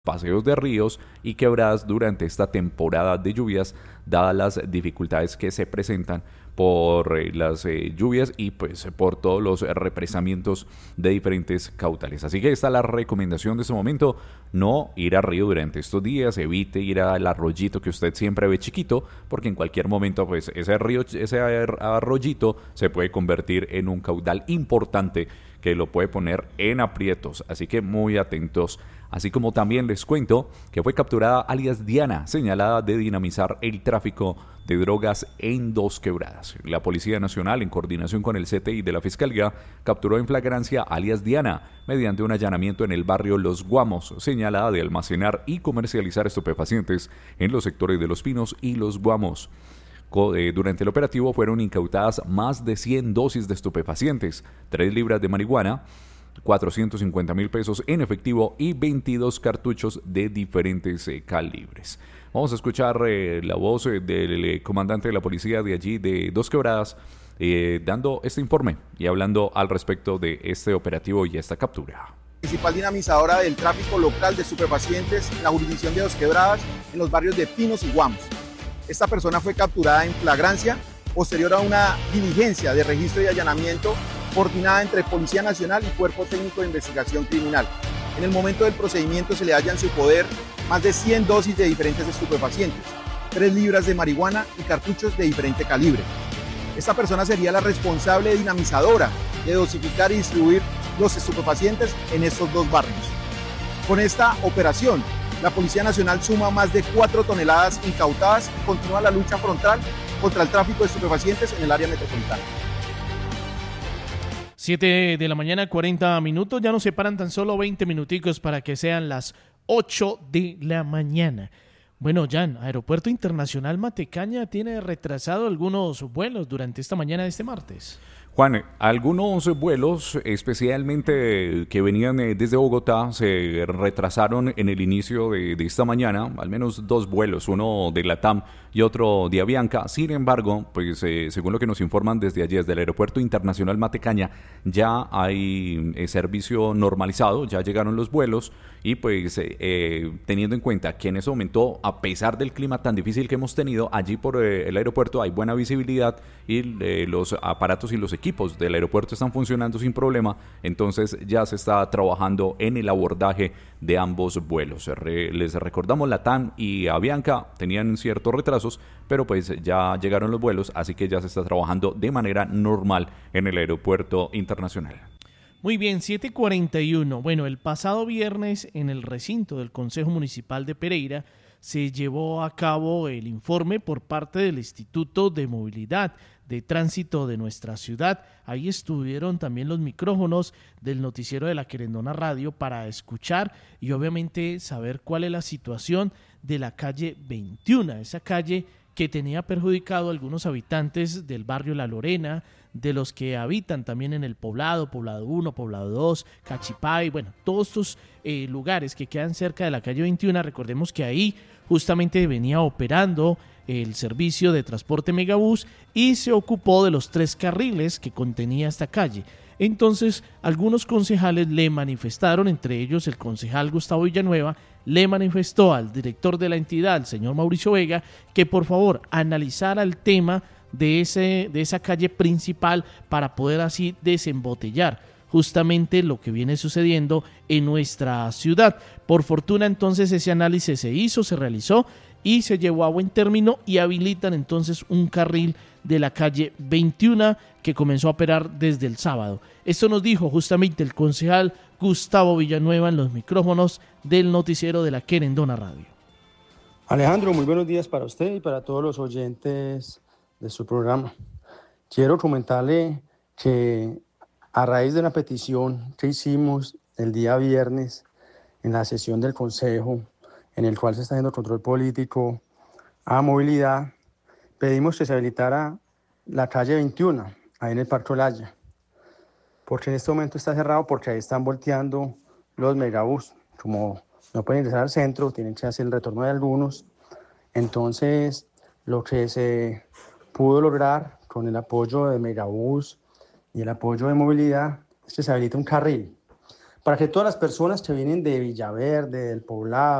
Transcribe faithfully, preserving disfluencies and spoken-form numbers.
paseos de ríos y quebradas durante esta temporada de lluvias, dadas las dificultades que se presentan por eh, las eh, lluvias y pues por todos los eh, represamientos de diferentes caudales. Así que esta es la recomendación de este momento: no ir a río durante estos días, evite ir al arroyito que usted siempre ve chiquito, porque en cualquier momento pues ese río, ese arroyito se puede convertir en un caudal importante que lo puede poner en aprietos, así que muy atentos. Así como también les cuento que fue capturada alias Diana, señalada de dinamizar el tráfico de drogas en Dos Quebradas. La Policía Nacional, en coordinación con el C T I de la Fiscalía, capturó en flagrancia alias Diana mediante un allanamiento en el barrio Los Guamos, señalada de almacenar y comercializar estupefacientes en los sectores de Los Pinos y Los Guamos. Durante el operativo fueron incautadas más de cien dosis de estupefacientes, tres libras de marihuana, cuatrocientos cincuenta mil pesos en efectivo y veintidós cartuchos de diferentes eh, calibres. Vamos a escuchar eh, la voz eh, del eh, comandante de la policía de allí de Dos Quebradas eh, dando este informe y hablando al respecto de este operativo y esta captura. Principal dinamizadora del tráfico local de estupefacientes en la jurisdicción de Dos Quebradas, en los barrios de Pinos y Guamos. Esta persona fue capturada en flagrancia posterior a una diligencia de registro y allanamiento coordinada entre Policía Nacional y Cuerpo Técnico de Investigación Criminal. En el momento del procedimiento se le hallan en su poder más de cien dosis de diferentes estupefacientes, tres libras de marihuana y cartuchos de diferente calibre. Esta persona sería la responsable dinamizadora de dosificar y distribuir los estupefacientes en estos dos barrios. Con esta operación, la Policía Nacional suma más de cuatro toneladas incautadas y continúa la lucha frontal contra el tráfico de estupefacientes en el área metropolitana. siete de la mañana, cuarenta minutos. Ya nos separan tan solo veinte minuticos para que sean las ocho de la mañana. Bueno, Jan, Aeropuerto Internacional Matecaña tiene retrasado algunos vuelos durante esta mañana de este martes. Juan, algunos vuelos, especialmente que venían desde Bogotá, se retrasaron en el inicio de, de esta mañana, al menos dos vuelos, uno de LATAM y otro de Avianca. Sin embargo, pues eh, según lo que nos informan desde allí, desde el Aeropuerto Internacional Matecaña, ya hay eh, servicio normalizado, ya llegaron los vuelos y pues eh, eh, teniendo en cuenta que en ese momento, a pesar del clima tan difícil que hemos tenido, allí por eh, el aeropuerto hay buena visibilidad y eh, los aparatos y los equipos del aeropuerto están funcionando sin problema, entonces ya se está trabajando en el abordaje de ambos vuelos. Re, les recordamos, LATAM y Avianca tenían ciertos retrasos, pero pues ya llegaron los vuelos, así que ya se está trabajando de manera normal en el aeropuerto internacional. Muy bien, siete cuarenta y uno. Bueno, el pasado viernes en el recinto del Consejo Municipal de Pereira se llevó a cabo el informe por parte del Instituto de Movilidad de Tránsito de nuestra ciudad. Ahí estuvieron también los micrófonos del noticiero de la Querendona Radio para escuchar y obviamente saber cuál es la situación de la calle veintiuno, esa calle que tenía perjudicado a algunos habitantes del barrio La Lorena, de los que habitan también en el Poblado, Poblado uno, Poblado dos, Cachipay, bueno, todos estos eh, lugares que quedan cerca de la calle veintiuno. Recordemos que ahí justamente venía operando el servicio de transporte Megabús y se ocupó de los tres carriles que contenía esta calle. Entonces, algunos concejales le manifestaron, entre ellos el concejal Gustavo Villanueva, le manifestó al director de la entidad, el señor Mauricio Vega, que por favor analizara el tema de, ese, de esa calle principal para poder así desembotellar justamente lo que viene sucediendo en nuestra ciudad. Por fortuna, entonces, ese análisis se hizo, se realizó y se llevó a buen término y habilitan entonces un carril de la calle veintiuno que comenzó a operar desde el sábado. Esto nos dijo justamente el concejal Gustavo Villanueva en los micrófonos del noticiero de la Querendona Radio. Alejandro, muy buenos días para usted y para todos los oyentes de su programa. Quiero comentarle que a raíz de una petición que hicimos el día viernes en la sesión del Consejo, en el cual se está haciendo control político a movilidad, pedimos que se habilitara la calle veintiuno, ahí en el Parque Olaya, porque en este momento está cerrado porque ahí están volteando los megabús. Como no pueden ingresar al centro, tienen que hacer el retorno de algunos. Entonces, lo que se pudo lograr con el apoyo de Megabús y el apoyo de movilidad es que se habilita un carril para que todas las personas que vienen de Villaverde, del Poblado,